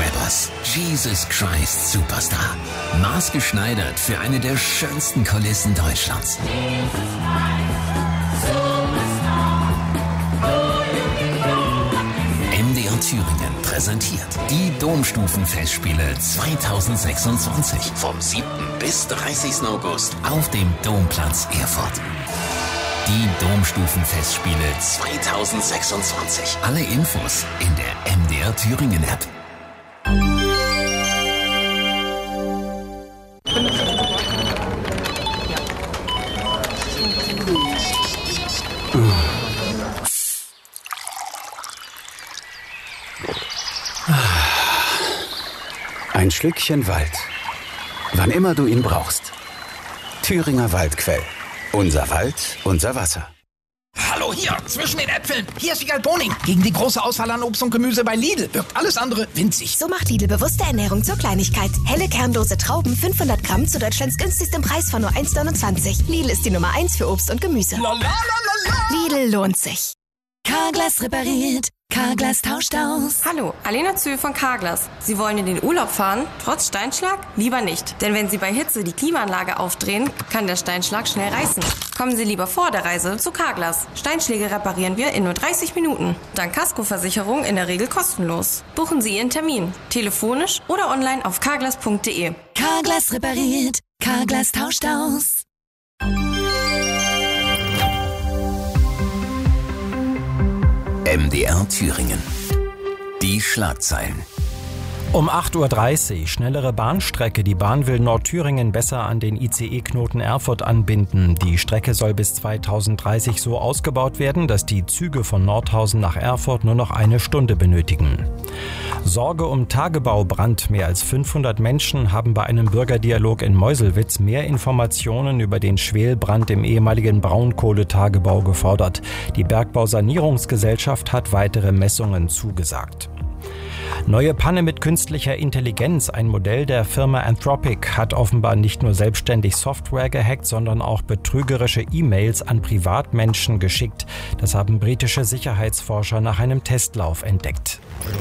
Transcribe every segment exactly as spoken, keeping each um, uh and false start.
Skyscrapers. Jesus Christ Superstar. Maßgeschneidert für eine der schönsten Kulissen Deutschlands. M D R Thüringen präsentiert die Domstufenfestspiele zweitausendsechsundzwanzig vom siebten bis dreißigsten August auf dem Domplatz Erfurt. Die Domstufenfestspiele zweitausendsechsundzwanzig. Alle Infos in der M D R Thüringen App. Ein Schlückchen Wald. Wann immer du ihn brauchst. Thüringer Waldquell. Unser Wald, unser Wasser. Hallo hier, zwischen den Äpfeln. Hier ist Wiegald Boning. Gegen die große Auswahl an Obst und Gemüse bei Lidl wirkt alles andere winzig. So macht Lidl bewusste Ernährung zur Kleinigkeit. Helle kernlose Trauben, fünfhundert Gramm zu Deutschlands günstigstem Preis von nur eins neunundzwanzig. Lidl ist die Nummer eins für Obst und Gemüse. La, la, la, la, la. Lidl lohnt sich. Carglass repariert. Carglass tauscht aus. Hallo, Alena Zühl von Carglass. Sie wollen in den Urlaub fahren, trotz Steinschlag? Lieber nicht. Denn wenn Sie bei Hitze die Klimaanlage aufdrehen, kann der Steinschlag schnell reißen. Kommen Sie lieber vor der Reise zu Carglass. Steinschläge reparieren wir in nur dreißig Minuten. Dank Kaskoversicherung in der Regel kostenlos. Buchen Sie Ihren Termin. Telefonisch oder online auf carglass punkt de. Carglass repariert. Carglass tauscht aus. M D R Thüringen. Die Schlagzeilen. Um acht Uhr dreißig, schnellere Bahnstrecke. Die Bahn will Nordthüringen besser an den I C E-Knoten Erfurt anbinden. Die Strecke soll bis zweitausenddreißig so ausgebaut werden, dass die Züge von Nordhausen nach Erfurt nur noch eine Stunde benötigen. Sorge um Tagebaubrand. Mehr als fünfhundert Menschen haben bei einem Bürgerdialog in Meuselwitz mehr Informationen über den Schwelbrand im ehemaligen Braunkohletagebau gefordert. Die Bergbausanierungsgesellschaft hat weitere Messungen zugesagt. Neue Panne mit künstlicher Intelligenz. Ein Modell der Firma Anthropic hat offenbar nicht nur selbstständig Software gehackt, sondern auch betrügerische E-Mails an Privatmenschen geschickt. Das haben britische Sicherheitsforscher nach einem Testlauf entdeckt.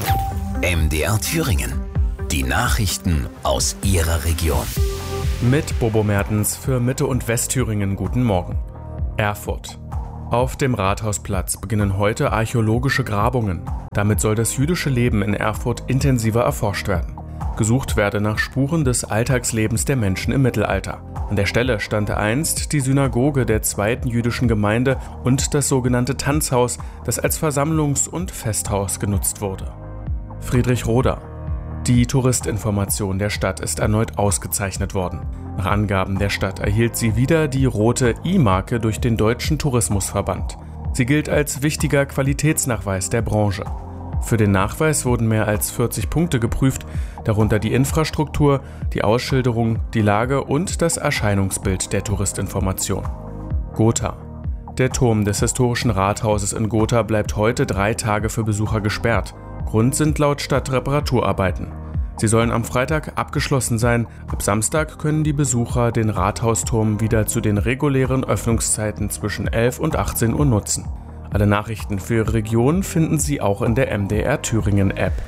M D R Thüringen. Die Nachrichten aus Ihrer Region. Mit Bobo Mertens für Mitte- und Westthüringen guten Morgen. Erfurt. Auf dem Rathausplatz beginnen heute archäologische Grabungen. Damit soll das jüdische Leben in Erfurt intensiver erforscht werden. Gesucht werde nach Spuren des Alltagslebens der Menschen im Mittelalter. An der Stelle stand einst die Synagoge der zweiten jüdischen Gemeinde und das sogenannte Tanzhaus, das als Versammlungs- und Festhaus genutzt wurde. Friedrichroda. Die Touristinformation der Stadt ist erneut ausgezeichnet worden. Nach Angaben der Stadt erhielt sie wieder die rote I-Marke durch den Deutschen Tourismusverband. Sie gilt als wichtiger Qualitätsnachweis der Branche. Für den Nachweis wurden mehr als vierzig Punkte geprüft, darunter die Infrastruktur, die Ausschilderung, die Lage und das Erscheinungsbild der Touristinformation. Gotha. Der Turm des historischen Rathauses in Gotha bleibt heute drei Tage für Besucher gesperrt. Grund sind laut Stadt Reparaturarbeiten. Sie sollen am Freitag abgeschlossen sein. Ab Samstag können die Besucher den Rathausturm wieder zu den regulären Öffnungszeiten zwischen elf und achtzehn Uhr nutzen. Alle Nachrichten für Ihre Region finden Sie auch in der M D R Thüringen App.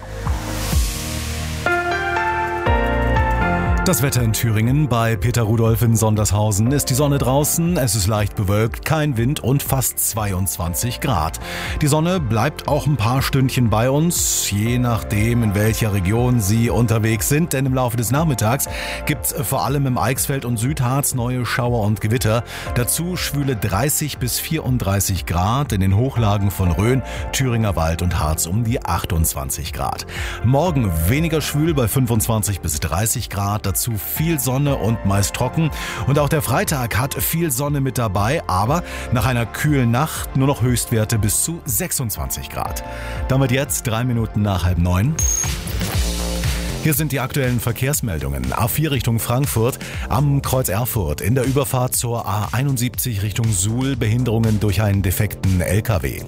Das Wetter in Thüringen bei Peter Rudolph in Sondershausen. Ist die Sonne draußen, es ist leicht bewölkt, kein Wind und fast zweiundzwanzig Grad. Die Sonne bleibt auch ein paar Stündchen bei uns, je nachdem in welcher Region Sie unterwegs sind. Denn im Laufe des Nachmittags gibt's vor allem im Eichsfeld und Südharz neue Schauer und Gewitter. Dazu schwüle dreißig bis vierunddreißig Grad, in den Hochlagen von Rhön, Thüringer Wald und Harz um die achtundzwanzig Grad. Morgen weniger schwül bei fünfundzwanzig bis dreißig Grad. Dazu viel Sonne und meist trocken. Und auch der Freitag hat viel Sonne mit dabei, aber nach einer kühlen Nacht nur noch Höchstwerte bis zu sechsundzwanzig Grad. Damit jetzt drei Minuten nach halb neun. Hier sind die aktuellen Verkehrsmeldungen. A vier Richtung Frankfurt, am Kreuz Erfurt, in der Überfahrt zur A einundsiebzig Richtung Suhl, Behinderungen durch einen defekten L K W.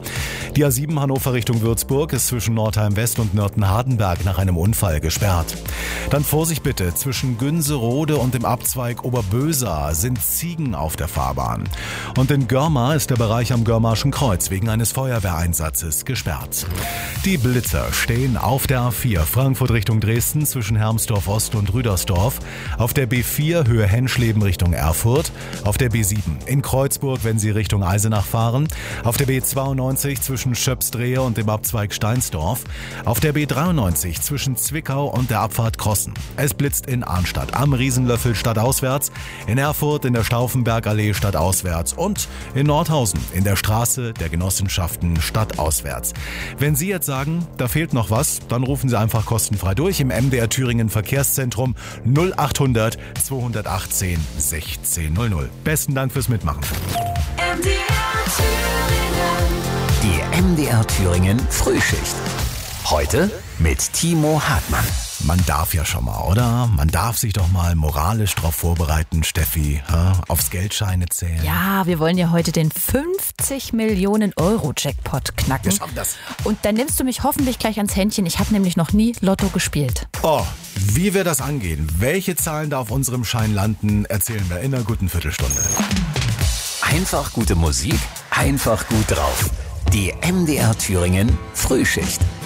Die A sieben Hannover Richtung Würzburg ist zwischen Nordheim West und Nörten-Hardenberg nach einem Unfall gesperrt. Dann Vorsicht bitte, zwischen Günserode und dem Abzweig Oberböser sind Ziegen auf der Fahrbahn. Und in Görmar ist der Bereich am Görmarschen Kreuz wegen eines Feuerwehreinsatzes gesperrt. Die Blitzer stehen auf der A vier Frankfurt Richtung Dresden zwischen Hermsdorf Ost und Rüdersdorf, auf der B vier Höhe Henschleben Richtung Erfurt, auf der B sieben in Kreuzburg, wenn Sie Richtung Eisenach fahren, auf der B zweiundneunzig zwischen Schöpsdrehe und dem Abzweig Steinsdorf, auf der B dreiundneunzig zwischen Zwickau und der Abfahrt Krossen. Es blitzt in Arnstadt am Riesenlöffel stadtauswärts, in Erfurt in der Stauffenbergallee stadtauswärts und in Nordhausen in der Straße der Genossenschaften stadtauswärts. Wenn Sie jetzt sagen, da fehlt noch was, dann rufen Sie einfach kostenfrei durch im M D R Thüringen Verkehrszentrum null achthundert zweihundertachtzehn sechzehn null null. Besten Dank fürs Mitmachen. M D R Thüringen. Die M D R Thüringen Frühschicht. Heute mit Timo Hartmann. Man darf ja schon mal, oder? Man darf sich doch mal moralisch darauf vorbereiten, Steffi, ja? Aufs Geldscheine zählen. Ja, wir wollen ja heute den fünfzig Millionen Euro Jackpot knacken. Wir schaffen das. Und dann nimmst du mich hoffentlich gleich ans Händchen. Ich habe nämlich noch nie Lotto gespielt. Oh, wie wir das angehen, welche Zahlen da auf unserem Schein landen, erzählen wir in einer guten Viertelstunde. Einfach gute Musik, einfach gut drauf. Die M D R Thüringen Frühschicht.